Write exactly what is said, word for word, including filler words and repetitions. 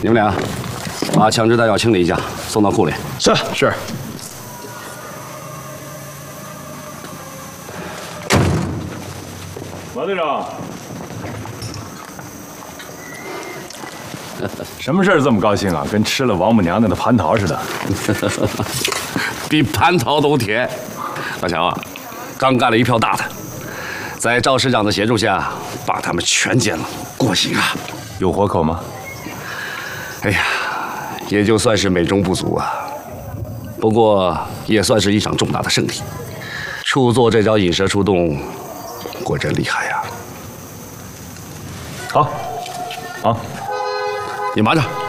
你们俩把枪支弹药清理一下，送到库里。 是是。 王队长，什么事儿这么高兴啊？跟吃了王母娘娘的蟠桃似的。 比蟠桃都甜。老乔啊，刚干了一票大的，在赵师长的协助下，把他们全歼了，过瘾啊！ 有活口吗？ 哎呀，也就算是美中不足啊。不过也算是一场重大的胜利。处座这招引蛇出洞，果真厉害呀！ 好，好， 你慢着。